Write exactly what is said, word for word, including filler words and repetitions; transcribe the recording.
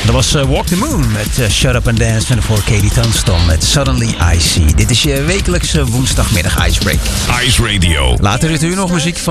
Dat was uh, Walk the Moon met uh, Shut Up and Dance en voor Katie Tunstall met Suddenly I See. Dit is je wekelijkse woensdagmiddag Icebreak. Ice Radio. Later dit uur nog muziek van